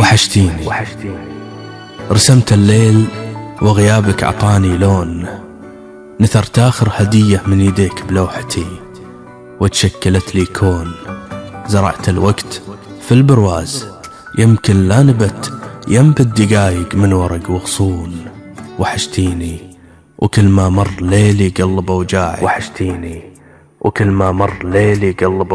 وحشتيني. رسمت الليل وغيابك عطاني لون، نثرت آخر هدية من يديك بلوحتي وتشكلت لي كون. زرعت الوقت في البرواز، يمكن لا ينبت دقايق من ورق وغصون. وحشتيني وكل ما مر ليلي قلب أوجاعي. وحشتيني وكل ما مر ليلي قلب